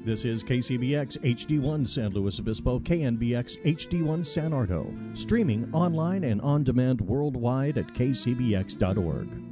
This is KCBX HD1 San Luis Obispo, KNBX HD1 San Ardo, streaming online and on demand worldwide at kcbx.org.